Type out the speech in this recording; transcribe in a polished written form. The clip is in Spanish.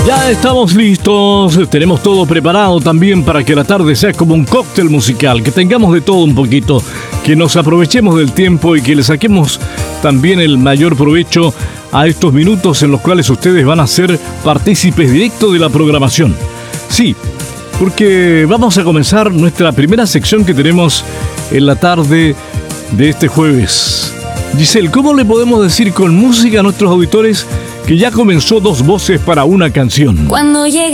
Ya estamos listos, tenemos todo preparado también para que la tarde sea como un cóctel musical, que tengamos de todo un poquito, que nos aprovechemos del tiempo y que le saquemos también el mayor provecho a estos minutos en los cuales ustedes van a ser partícipes directos de la programación. Sí, porque vamos a comenzar nuestra primera sección que tenemos en la tarde de este jueves. Giselle, ¿cómo le podemos decir con música a nuestros auditores que ya comenzó Dos Voces para una Canción? Cuando llega